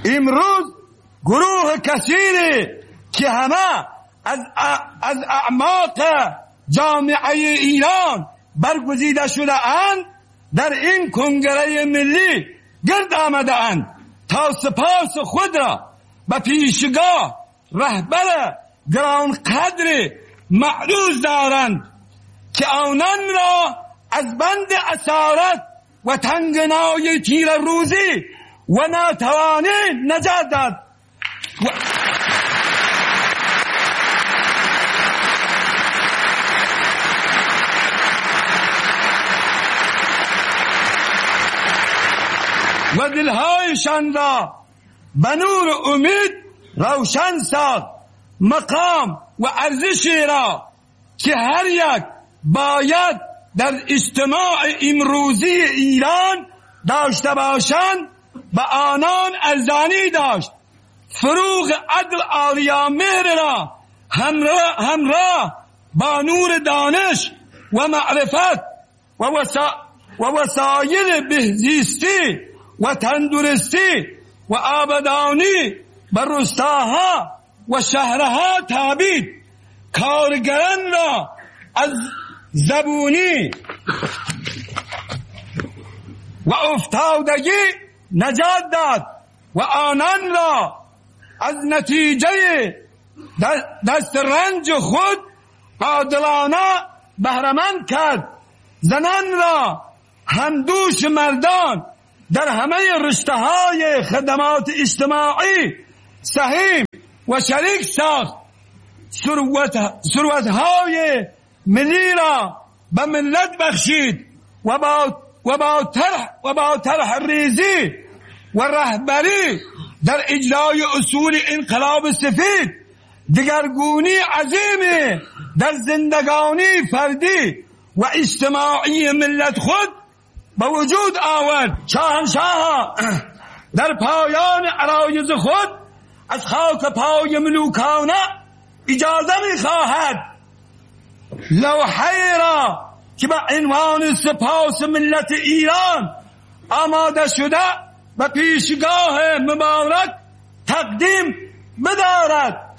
امروز گروه کثیری که همه از اعماق جامعه ایران برگزیده شده اند در این کنگره ملی گرد آمده اند تا سپاس خود را به پیشگاه رهبر گرانقدر معروض دارند که آنان را از بند اسارت و تنگنای تیر روزی و ناتوانی نجات داد و دلهایشان را به نور امید روشن ساخت. مقام و ارزشی را که هر یک باید در اجتماع امروزی ایران داشته باشند به آنان ارزانی داشت. فروغ عدل آریامهر را همراه با نور دانش و معرفت و وسایل بهزیستی و تندرستی و آبادانی بر روستاها و شهرها تابید. کارگران را از زبونی و افتادگی نجات داد و آنان را از نتیجه دست رنج خود عادلانه بهره‌مند کرد. زنان را همدوش مردان در همه رشته‌های خدمات اجتماعی سهیم و شریک ساخت. ثروت‌های ملی را به ملت بخشید و با طرح ریزی و رهبری در اجرای اصول انقلاب سفید دگرگونی عظیمی در زندگانی فردی و اجتماعی ملت خود به وجود آورد. شاهنشاه در پایان عرایض خود از خاک پای ملوکانه اجازه می‌خواهد لوحه را که به عنوان سپاس ملت ایران آماده شده و پیشگاه مبارک تقدیم بدارد.